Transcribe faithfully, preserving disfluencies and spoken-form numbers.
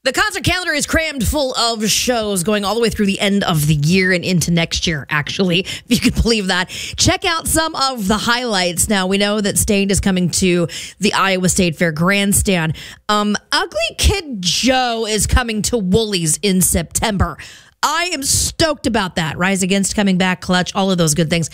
The concert calendar is crammed full of shows going all the way through the end of the year and into next year, actually, if you could believe that. Check out some of the highlights. Now, we know that Staind is coming to the Iowa State Fair Grandstand. Um, Ugly Kid Joe is coming to Woolies in September. I am stoked about that. Rise Against coming back, Clutch, all of those good things.